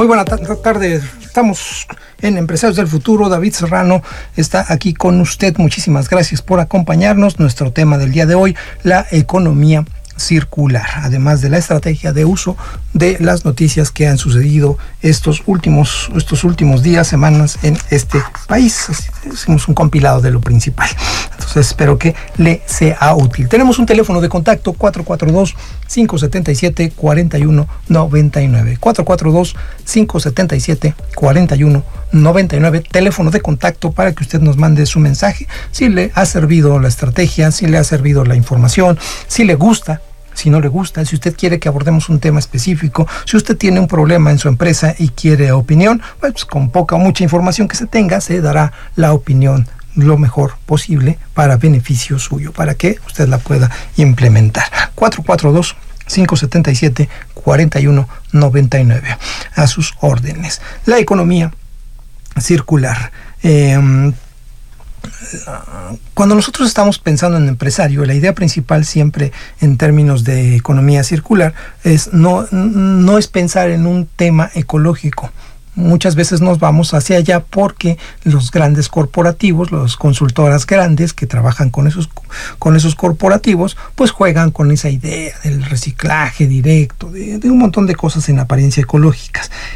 Muy buena tarde. Estamos en Empresarios del Futuro. David Serrano está aquí con usted. Muchísimas gracias por acompañarnos. Nuestro tema del día de hoy, la economía circular, además de la estrategia de uso de las noticias que han sucedido estos últimos días, semanas en este país. Hicimos un compilado de lo principal. Entonces espero que le sea útil. Tenemos un teléfono de contacto 442-577-4199. 442-577-4199. Teléfono de contacto para que usted nos mande su mensaje. Si le ha servido la estrategia, si le ha servido la información, si le gusta, si no le gusta, si usted quiere que abordemos un tema específico, si usted tiene un problema en su empresa y quiere opinión, pues con poca o mucha información que se tenga, se dará la opinión lo mejor posible para beneficio suyo, para que usted la pueda implementar. 442-577-4199. A sus órdenes. La economía circular. Cuando nosotros estamos pensando en empresario, la idea principal siempre en términos de economía circular es no es pensar en un tema ecológico. Muchas veces nos vamos hacia allá porque los grandes corporativos, las consultoras grandes que trabajan con esos corporativos, pues juegan con esa idea del reciclaje directo, de un montón de cosas en apariencia ecológicas.